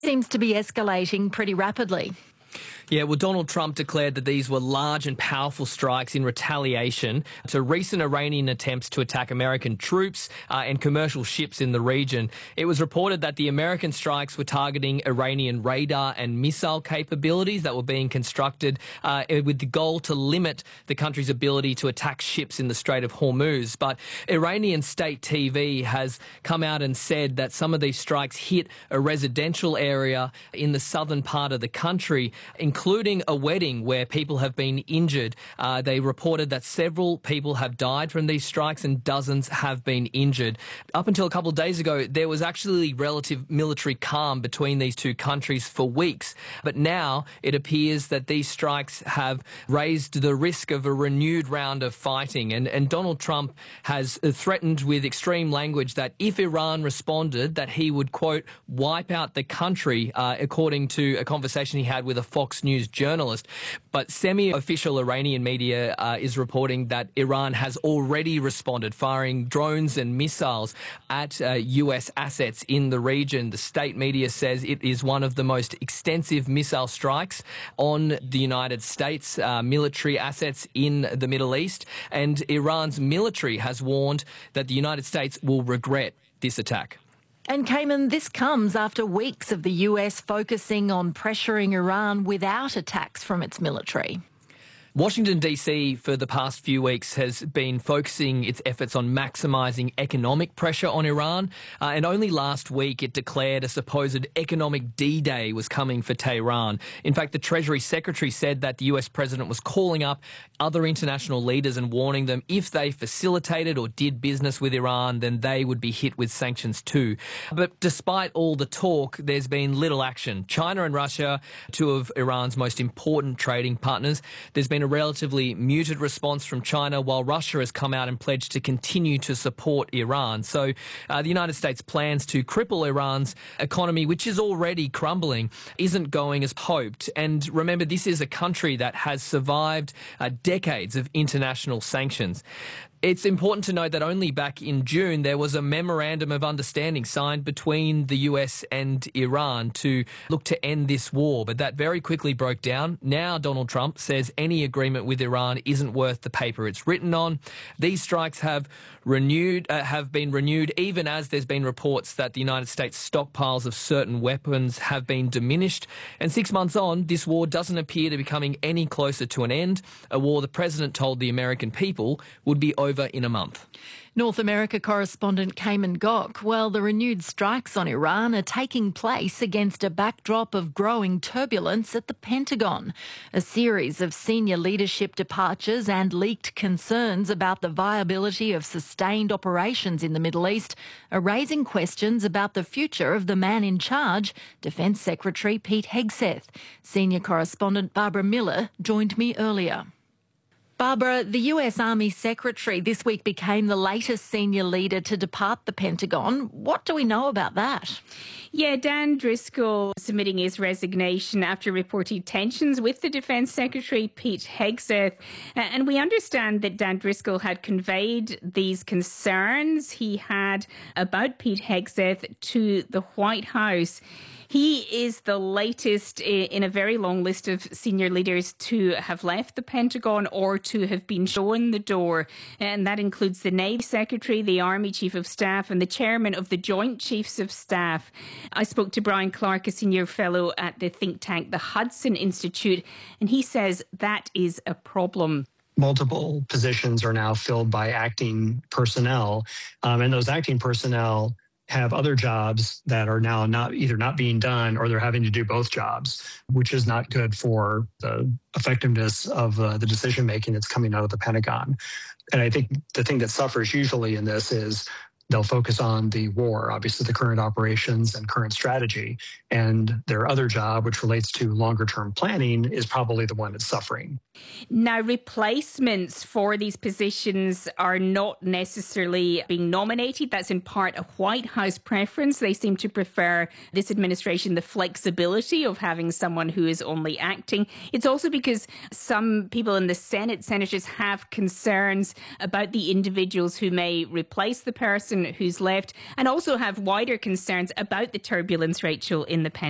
Seems to be escalating pretty rapidly. Yeah, well, Donald Trump declared that these were large and powerful strikes in retaliation to recent Iranian attempts to attack American troops and commercial ships in the region. It was reported that the American strikes were targeting Iranian radar and missile capabilities that were being constructed with the goal to limit the country's ability to attack ships in the Strait of Hormuz. But Iranian state TV has come out and said that some of these strikes hit a residential area in the southern part of the country, including a wedding where people have been injured. They reported that several people have died from these strikes and dozens have been injured. Up until a couple of days ago, there was actually relative military calm between these two countries for weeks. But now it appears that these strikes have raised the risk of a renewed round of fighting. And Donald Trump has threatened with extreme language that if Iran responded, that he would, quote, wipe out the country, according to a conversation he had with a Fox News journalist. But semi-official Iranian media is reporting that Iran has already responded, firing drones and missiles at US assets in the region. The state media says it is one of the most extensive missile strikes on the United States military assets in the Middle East. And Iran's military has warned that the United States will regret this attack. And Cayman, this comes after weeks of the US focusing on pressuring Iran without attacks from its military. Washington, D.C. for the past few weeks has been focusing its efforts on maximising economic pressure on Iran. And only last week it declared a supposed economic D-Day was coming for Tehran. In fact, the Treasury Secretary said that the US president was calling up other international leaders and warning them if they facilitated or did business with Iran, then they would be hit with sanctions too. But despite all the talk, there's been little action. China and Russia, two of Iran's most important trading partners, there's been a relatively muted response from China, while Russia has come out and pledged to continue to support Iran. So the United States' plans to cripple Iran's economy, which is already crumbling, isn't going as hoped. And remember, this is a country that has survived decades of international sanctions. It's important to note that only back in June there was a memorandum of understanding signed between the US and Iran to look to end this war, but that very quickly broke down. Now Donald Trump says any agreement with Iran isn't worth the paper it's written on. These strikes have been renewed even as there's been reports that the United States stockpiles of certain weapons have been diminished. And 6 months on, this war doesn't appear to be coming any closer to an end, a war the president told the American people would be over in a month. North America correspondent Cayman Gok. Well, the renewed strikes on Iran are taking place against a backdrop of growing turbulence at the Pentagon. A series of senior leadership departures and leaked concerns about the viability of sustained operations in the Middle East are raising questions about the future of the man in charge, Defence Secretary Pete Hegseth. Senior correspondent Barbara Miller joined me earlier. Barbara, the US Army Secretary this week became the latest senior leader to depart the Pentagon. What do we know about that? Yeah, Dan Driscoll submitting his resignation after reported tensions with the Defence Secretary, Pete Hegseth. And we understand that Dan Driscoll had conveyed these concerns he had about Pete Hegseth to the White House. He is the latest in a very long list of senior leaders to have left the Pentagon or to have been shown the door. And that includes the Navy Secretary, the Army Chief of Staff and the Chairman of the Joint Chiefs of Staff. I spoke to Brian Clark, a senior fellow at the think tank, the Hudson Institute, and he says that is a problem. Multiple positions are now filled by acting personnel, and those acting personnel have other jobs that are now not being done, or they're having to do both jobs, which is not good for the effectiveness of the decision making that's coming out of the Pentagon. And I think the thing that suffers usually in this is they'll focus on the war, obviously the current operations and current strategy, and their other job, which relates to longer term planning, is probably the one that's suffering. Now, replacements for these positions are not necessarily being nominated. That's in part a White House preference. They seem to prefer this administration the flexibility of having someone who is only acting. It's also because some people in the Senate, senators, have concerns about the individuals who may replace the person who's left, and also have wider concerns about the turbulence, Rachel, in the Pentagon.